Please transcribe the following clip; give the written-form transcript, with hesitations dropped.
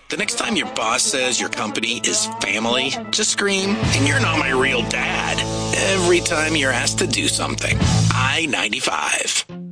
The next time your boss says your company is family, just scream, and you're not my real dad, every time you're asked to do something. I-95.